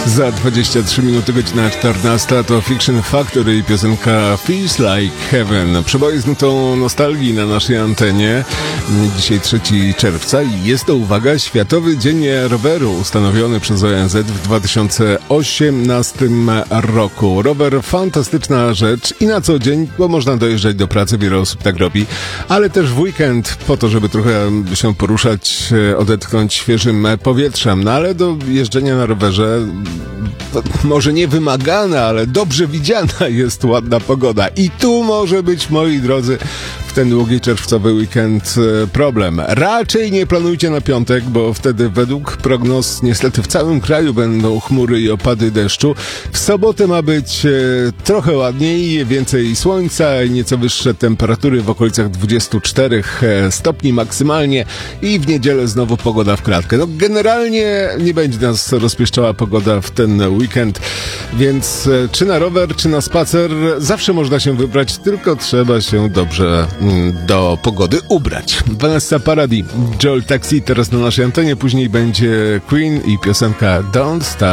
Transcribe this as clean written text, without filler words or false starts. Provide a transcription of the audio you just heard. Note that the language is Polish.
Za 23 minuty, godzina 14, to Fiction Factory i piosenka Feels Like Heaven. Przeboje z nutą nostalgii na naszej antenie. Dzisiaj 3 czerwca i jest to, uwaga, Światowy Dzień Roweru ustanowiony przez ONZ w 2018 roku. Rower fantastyczna rzecz i na co dzień, bo można dojeżdżać do pracy, wiele osób tak robi, ale też w weekend po to, żeby trochę się poruszać, odetchnąć świeżym powietrzem. No ale do jeżdżenia na rowerze może nie wymagana, ale dobrze widziana jest ładna pogoda. I tu może być, moi drodzy, w ten długi czerwcowy weekend problem. Raczej nie planujcie na piątek, bo wtedy według prognoz niestety w całym kraju będą chmury i opady deszczu. W sobotę ma być trochę ładniej, więcej słońca i nieco wyższe temperatury w okolicach 24 stopni maksymalnie i w niedzielę znowu pogoda w kratkę. No generalnie nie będzie nas rozpieszczała pogoda w ten weekend, więc czy na rower, czy na spacer zawsze można się wybrać, tylko trzeba się dobrze do pogody ubrać. Vanessa Paradis, Joel Taxi teraz na naszej antenie, później będzie Queen i piosenka Don't Start